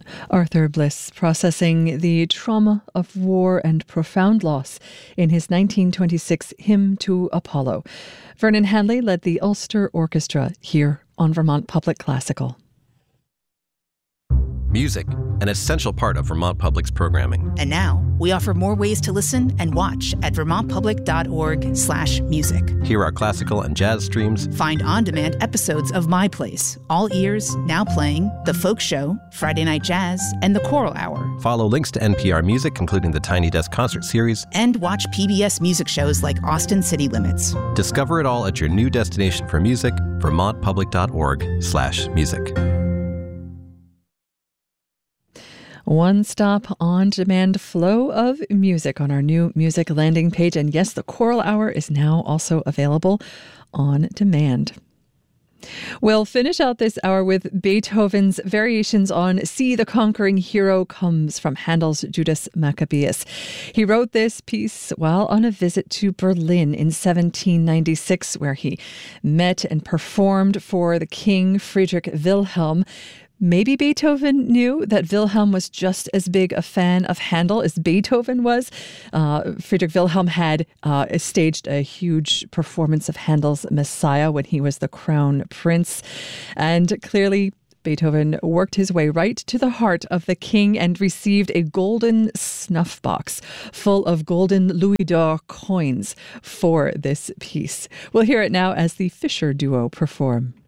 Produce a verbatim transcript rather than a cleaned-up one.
Arthur Bliss processing the trauma of war and profound loss in his nineteen twenty-six Hymn to Apollo. Vernon Hanley led the Ulster Orchestra here on Vermont Public Classical. Music, an essential part of Vermont Public's programming. And now, we offer more ways to listen and watch at vermontpublic.org slash music. Hear our classical and jazz streams. Find on-demand episodes of My Place, All Ears, Now Playing, The Folk Show, Friday Night Jazz, and The Choral Hour. Follow links to N P R Music, including the Tiny Desk Concert Series. And watch P B S music shows like Austin City Limits. Discover it all at your new destination for music, vermontpublic.org slash music. One-stop on-demand flow of music on our new music landing page. And yes, the Choral Hour is now also available on demand. We'll finish out this hour with Beethoven's variations on See the Conquering Hero Comes from Handel's Judas Maccabeus. He wrote this piece while on a visit to Berlin in seventeen ninety-six, where he met and performed for the King Friedrich Wilhelm. Maybe Beethoven knew that Wilhelm was just as big a fan of Handel as Beethoven was. Uh, Friedrich Wilhelm had uh, staged a huge performance of Handel's Messiah when he was the crown prince. And clearly, Beethoven worked his way right to the heart of the king and received a golden snuff box full of golden louis d'or coins for this piece. We'll hear it now as the Fischer duo perform.